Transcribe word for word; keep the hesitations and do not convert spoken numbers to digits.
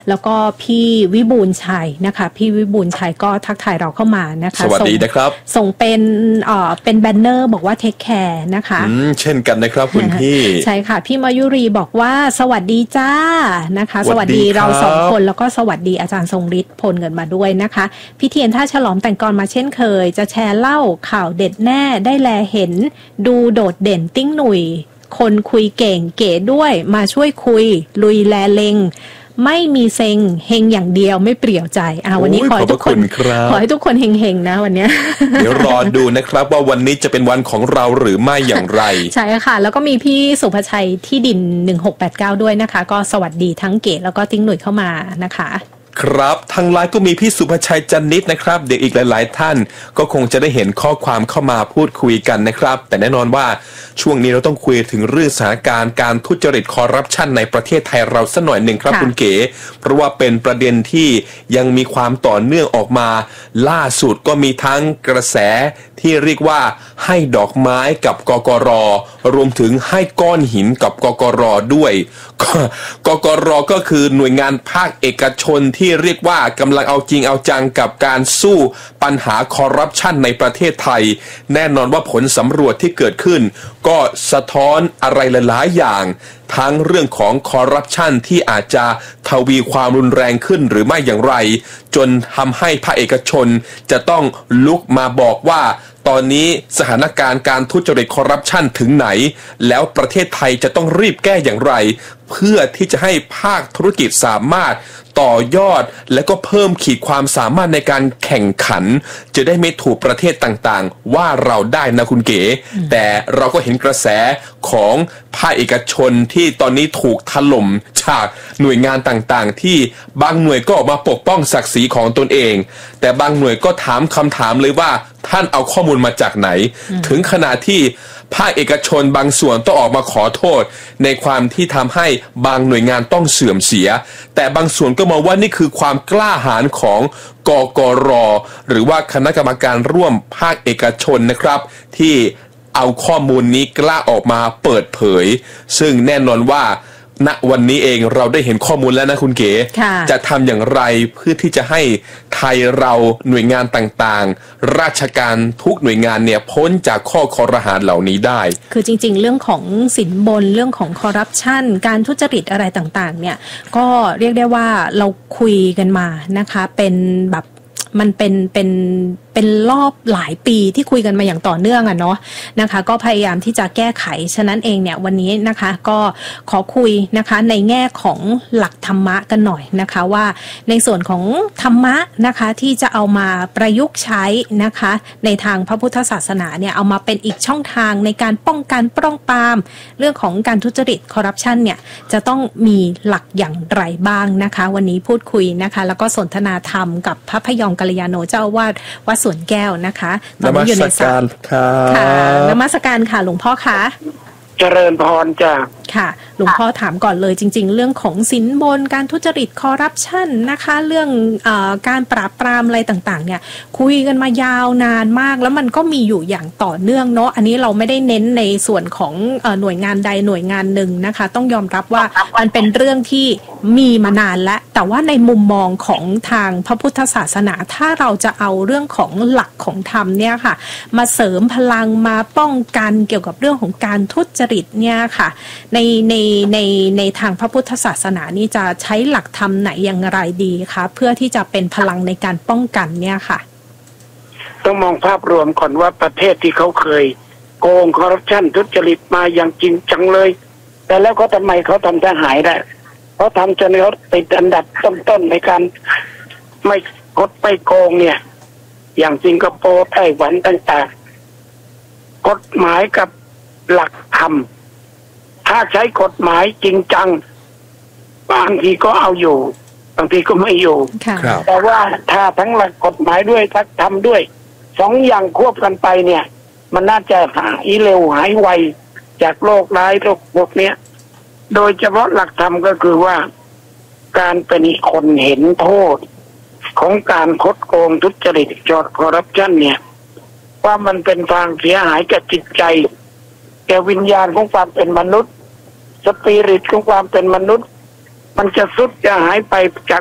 แล้วก็พี่วิบูลย์ชัยนะคะพี่วิบูลย์ชัยก็ทักทายเราเข้ามานะคะสวัสดีนะครับส่งเป็นเอ่อเป็นแบนเนอร์บอกว่าเทคแคร์นะคะอืมเช่นกันนะครับคุณพี่ใช่ค่ะพี่มายุรีบอกว่าสวัสดีจ้านะคะสวัสดีเราสองคนแล้วก็สวัสดีอาจารย์ทรงฤทธิ์พลเงินมาด้วยนะคะพี่เทียนท่าฉลอมแต่งกรมาเช่นเคยจะแชร์เล่าข่าวเด็ดแน่ได้แลเห็นดูโดดเด่นติ้งหนุ่ยคนคุยเก่งเก๋ด้วยมาช่วยคุยลุยแลเลงไม่มีเซ็งเฮงอย่างเดียวไม่เปรี่ยวใจอ่าวันนี้ขอให้ทุกคนขอให้ทุกคนเฮงๆนะวันนี้เดี๋ยวรอดูนะครับว่าวันนี้จะเป็นวันของเราหรือไม่อย่างไรใช่ค่ะแล้วก็มีพี่สุภชัยที่ดินหนึ่งหกแปดเก้าด้วยนะคะก็สวัสดีทั้งเก๋แล้วก็ติ้งหนุ่ยเข้ามานะคะครับทางไลน์ก็มีพี่สุภชัยจันนิดนะครับเด็กอีกหลายๆท่านก็คงจะได้เห็นข้อความเข้ามาพูดคุยกันนะครับแต่แน่นอนว่าช่วงนี้เราต้องคุยถึงเรื่องสถานการณ์การทุจริตคอร์รัปชันในประเทศไทยเราสักหน่อยหนึ่งครับคุณเก๋เพราะว่าเป็นประเด็นที่ยังมีความต่อเนื่องออกมาล่าสุดก็มีทั้งกระแสที่เรียกว่าให้ดอกไม้กับกกร.รวมถึงให้ก้อนหินกับกกร.ด้วยกกร.ก็คือหน่วยงานภาคเอกชนที่เรียกว่ากำลังเอาจริงเอาจังกับการสู้ปัญหาคอร์รัปชันในประเทศไทยแน่นอนว่าผลสำรวจที่เกิดขึ้นก็สะท้อนอะไรหลายๆอย่างทั้งเรื่องของคอร์รัปชันที่อาจจะทวีความรุนแรงขึ้นหรือไม่อย่างไรจนทำให้ภาคเอกชนจะต้องลุกมาบอกว่าตอนนี้สถานการณ์การทุจริตคอร์รัปชันถึงไหนแล้วประเทศไทยจะต้องรีบแก้อย่างไรเพื่อที่จะให้ภาคธุรกิจสามารถต่อยอดและก็เพิ่มขีดความสามารถในการแข่งขันจะได้ไม่ถูกประเทศต่างๆว่าเราได้นะคุณเก๋แต่เราก็เห็นกระแสของภาคเอกชนที่ตอนนี้ถูกถล่มจากหน่วยงานต่างๆที่บางหน่วยก็ออกมาปกป้องศักดิ์ศรีของตนเองแต่บางหน่วยก็ถามคำถามเลยว่าท่านเอาข้อมูลมาจากไหนถึงขนาดที่ภาคเอกชนบางส่วนต้องออกมาขอโทษในความที่ทำให้บางหน่วยงานต้องเสื่อมเสียแต่บางส่วนก็มองว่านี่คือความกล้าหาญของกกร.หรือว่าคณะกรรมการร่วมภาคเอกชนนะครับที่เอาข้อมูลนี้กล้าออกมาเปิดเผยซึ่งแน่นอนว่าณวันนี้เองเราได้เห็นข้อมูลแล้วนะคุณเก๋จะทำอย่างไรเพื่อที่จะให้ไทยเราหน่วยงานต่างๆราชการทุกหน่วยงานเนี่ยพ้นจากข้อคอรหาเหล่านี้ได้คือจริงๆเรื่องของสินบนเรื่องของคอร์รัปชันการทุจริตอะไรต่างๆเนี่ยก็เรียกได้ว่าเราคุยกันมานะคะเป็นแบบมันเป็นเป็นเป็นรอบหลายปีที่คุยกันมาอย่างต่อเนื่องอ่ะเนาะนะคะก็พยายามที่จะแก้ไขฉะนั้นเองเนี่ยวันนี้นะคะก็ขอคุยนะคะในแง่ของหลักธรรมะกันหน่อยนะคะว่าในส่วนของธรรมะนะคะที่จะเอามาประยุกต์ใช้นะคะในทางพระพุทธศาสนาเนี่ยเอามาเป็นอีกช่องทางในการป้องกันป้องปรามเรื่องของการทุจริตคอร์รัปชันเนี่ยจะต้องมีหลักอย่างไรบ้างนะคะวันนี้พูดคุยนะคะแล้วก็สนทนาธรรมกับพระพยอมกัลยาโนเจ้าอาวาสวัดสวนแก้วนะคะนมัสการค่ะนมัสการค่ะหลวงพ่อคะเจริญพรจ้ะค่ะหลวงพ่อถามก่อนเลยจริงๆเรื่องของสินบนการทุจริตคอร์รัปชันนะคะเรื่องเอ่อการปราบปรามอะไรต่างๆเนี่ยคุยกันมายาวนานมากแล้วมันก็มีอยู่อย่างต่อเนื่องเนาะอันนี้เราไม่ได้เน้นในส่วนของเอ่อหน่วยงานใดหน่วยงานหนึ่งนะคะต้องยอมรับว่ามันเป็นเรื่องที่มีมานานแล้วแต่ว่าในมุมมองของทางพระพุทธศาสนาถ้าเราจะเอาเรื่องของหลักของธรรมเนี่ยค่ะมาเสริมพลังมาป้องกันเกี่ยวกับเรื่องของการทุจริตเนี่ยค่ะในในในในทางพระพุทธศาสนานี่จะใช้หลักธรรมไหนอย่างไรดีคะเพื่อที่จะเป็นพลังในการป้องกันเนี่ยค่ะต้องมองภาพรวมก่อนว่าประเทศที่เขาเคยโกงคอร์รัปชันทุจริตมาอย่างจริงจังเลยแต่แล้วก็ทำไมเขาทำจะหายได้เพราะทำจนเขาติดอันดับต้นๆในการไม่กดไปโกงเนี่ยอย่างสิงคโปร์ไต้หวันต่างๆกฎหมายกับหลักธรรมถ้าใช้กฎหมายจริงจังบางทีก็เอาอยู่บางทีก็ไม่อยู่แต่ว่าถ้าทั้งหลักกฎหมายด้วยทักธรรมด้วยสองอย่างควบกันไปเนี่ยมันน่าจะหายเร็วหายไวจากโรคร้ายโรคพวกเนี้ยโดยเฉพาะหลักธรรมก็คือว่าการเป็นคนเห็นโทษของการคดโกงทุจริตจอดคอร์รัปชันเนี่ยว่ามันเป็นทางเสียหายแก่จิตใจแก่วิญญาณของความเป็นมนุษย์สปิริตของความเป็นมนุษย์มมันจะสุดจะหายไปจาก